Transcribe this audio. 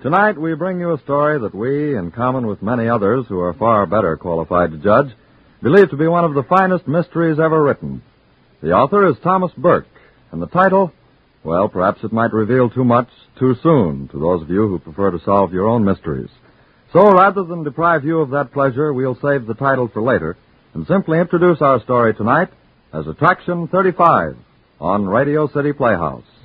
Tonight we bring you a story that we, in common with many others who are far better qualified to judge, believe to be one of the finest mysteries ever written. The author is Thomas Burke, and the title, well, perhaps it might reveal too much too soon to those of you who prefer to solve your own mysteries. So rather than deprive you of that pleasure, we'll save the title for later and simply introduce our story tonight as Attraction 35 on Radio City Playhouse.